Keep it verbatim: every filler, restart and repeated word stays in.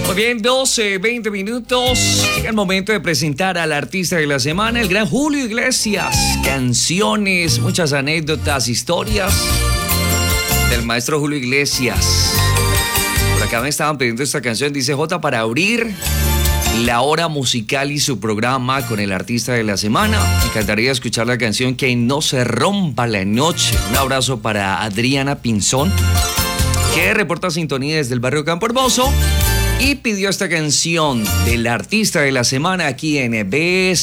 Muy bien, doce, veinte minutos. Llega el momento de presentar al artista de la semana, el gran Julio Iglesias. Canciones, muchas anécdotas, historias del maestro Julio Iglesias. Por acá me estaban pidiendo esta canción, dice J, para abrir la hora musical y su programa con el artista de la semana. Me encantaría escuchar la canción Que no se rompa la noche. Un abrazo para Adriana Pinzón, que reporta sintonía desde el barrio Campo Hermoso y pidió esta canción del artista de la semana aquí en B S.